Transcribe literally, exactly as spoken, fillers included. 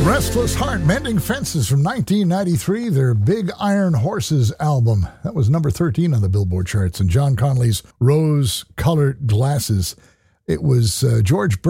Restless Heart, Mending Fences from nineteen ninety-three, their Big Iron Horses album. That was number thirteen on the Billboard charts. And John Connolly's Rose-Colored Glasses. It was uh, George